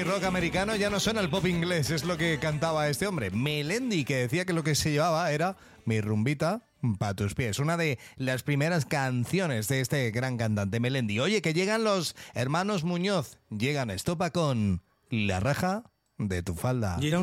rock americano ya no suena el pop inglés, es lo que cantaba este hombre, Melendi, que decía que lo que se llevaba era mi rumbita pa' tus pies. Una de las primeras canciones de este gran cantante, Melendi. Oye, que llegan los hermanos Muñoz, llegan a Estopa con La raja de tu falda.